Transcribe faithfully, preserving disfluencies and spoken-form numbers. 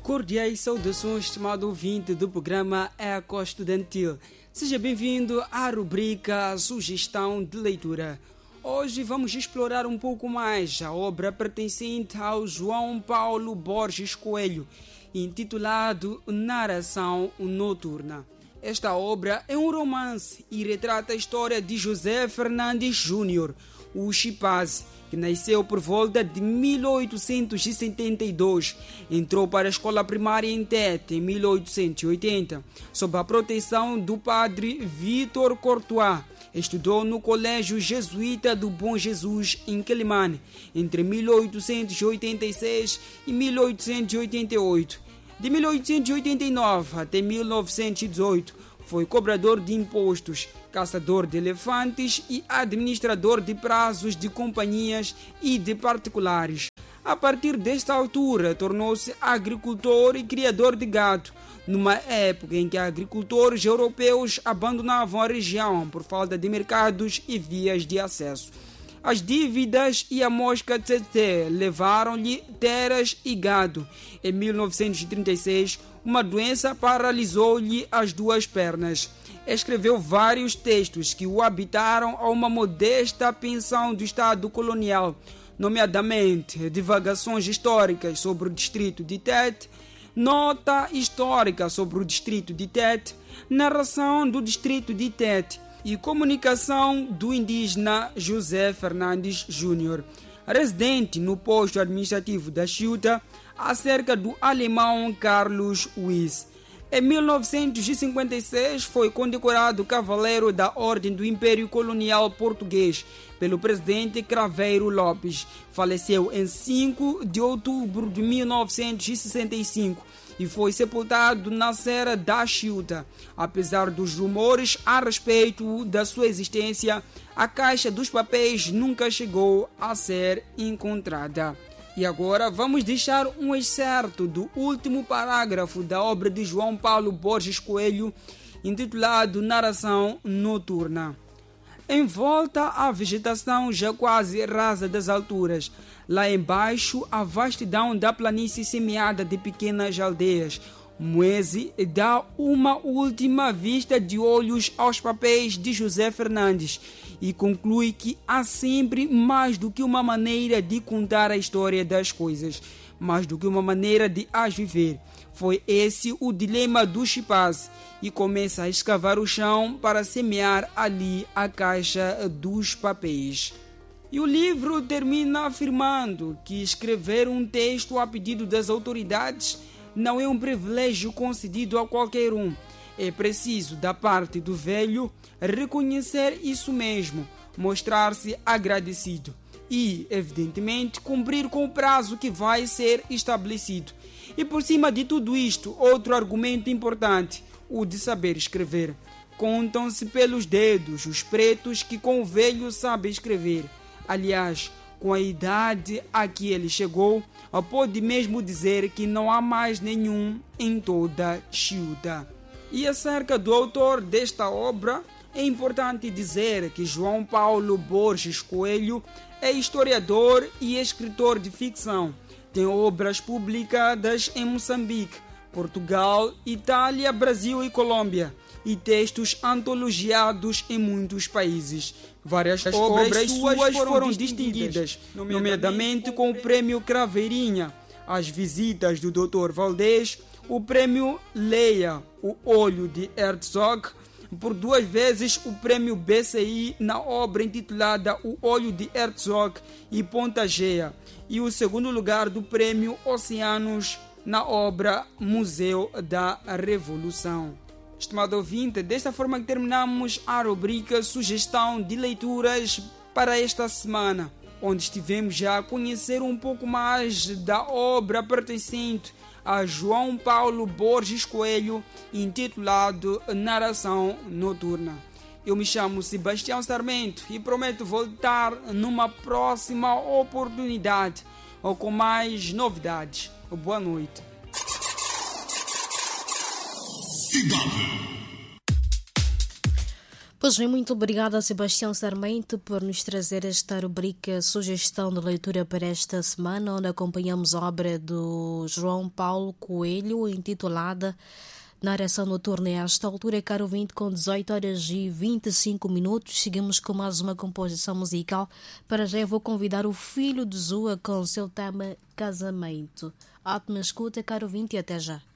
Cordiais saudações, estimado ouvinte do programa Eco Estudantil. Seja bem-vindo à rubrica Sugestão de Leitura. Hoje vamos explorar um pouco mais a obra pertencente ao João Paulo Borges Coelho, intitulado Narração Noturna. Esta obra é um romance e retrata a história de José Fernandes Júnior, o Chipaz, que nasceu por volta de mil oitocentos e setenta e dois. Entrou para a escola primária em Tete em mil oitocentos e oitenta, sob a proteção do padre Vitor Courtois. Estudou no Colégio Jesuíta do Bom Jesus em Quelimane entre mil oitocentos e oitenta e seis e mil oitocentos e oitenta e oito. De mil oitocentos e oitenta e nove até mil novecentos e dezoito, foi cobrador de impostos, caçador de elefantes e administrador de prazos de companhias e de particulares. A partir desta altura, tornou-se agricultor e criador de gado, numa época em que agricultores europeus abandonavam a região por falta de mercados e vias de acesso. As dívidas e a mosca tsetse levaram-lhe terras e gado. Em mil novecentos e trinta e seis, uma doença paralisou-lhe as duas pernas. Escreveu vários textos que o habitaram a uma modesta pensão do Estado colonial, nomeadamente divagações históricas sobre o distrito de Tete, nota histórica sobre o distrito de Tete, narração do distrito de Tete e comunicação do indígena José Fernandes Júnior, residente no posto administrativo da Chiuta, acerca do alemão Carlos Wyss. Em mil novecentos e cinquenta e seis foi condecorado Cavaleiro da Ordem do Império Colonial Português pelo presidente Craveiro Lopes. Faleceu em cinco de outubro de mil novecentos e sessenta e cinco e foi sepultado na Serra da Chiuta. Apesar dos rumores a respeito da sua existência, a caixa dos papéis nunca chegou a ser encontrada. E agora vamos deixar um excerto do último parágrafo da obra de João Paulo Borges Coelho, intitulado Narração Noturna. Em volta à vegetação já quase rasa das alturas, lá embaixo a vastidão da planície semeada de pequenas aldeias, Moise dá uma última vista de olhos aos papéis de José Fernandes e conclui que há sempre mais do que uma maneira de contar a história das coisas, mais do que uma maneira de as viver. Foi esse o dilema do Chipaz e começa a escavar o chão para semear ali a caixa dos papéis. E o livro termina afirmando que escrever um texto a pedido das autoridades não é um privilégio concedido a qualquer um. É preciso, da parte do velho, reconhecer isso mesmo, mostrar-se agradecido e, evidentemente, cumprir com o prazo que vai ser estabelecido. E por cima de tudo isto, outro argumento importante, o de saber escrever. Contam-se pelos dedos os pretos que com o velho sabem escrever. Aliás, com a idade a que ele chegou, pode mesmo dizer que não há mais nenhum em toda Chiuta. E acerca do autor desta obra, é importante dizer que João Paulo Borges Coelho é historiador e escritor de ficção. Tem obras publicadas em Moçambique, Portugal, Itália, Brasil e Colômbia, e textos antologiados em muitos países. Várias As obras, obras suas foram, foram distinguidas, nomeadamente com o Prêmio Craveirinha, As Visitas do doutor Valdez, o Prêmio Leia, O Olho de Herzog, por duas vezes o Prêmio B C I na obra intitulada O Olho de Herzog e Pontagea, e o segundo lugar do Prêmio Oceanos na obra Museu da Revolução. Estimado ouvinte, desta forma que terminamos a rubrica Sugestão de Leituras para esta semana, onde estivemos já a conhecer um pouco mais da obra pertencente a João Paulo Borges Coelho, intitulado Narração Noturna. Eu me chamo Sebastião Sarmento e prometo voltar numa próxima oportunidade ou com mais novidades. Boa noite. Pois bem, muito obrigada, Sebastião Sarmento, por nos trazer esta rubrica Sugestão de Leitura para esta semana, onde acompanhamos a obra do João Paulo Coelho, intitulada Narração Noturna. A esta altura, caro ouvinte, com dezoito horas e vinte e cinco minutos, seguimos com mais uma composição musical. Para já eu vou convidar o Filho de Zua com o seu tema Casamento. Ótima escuta, caro ouvinte, e até já.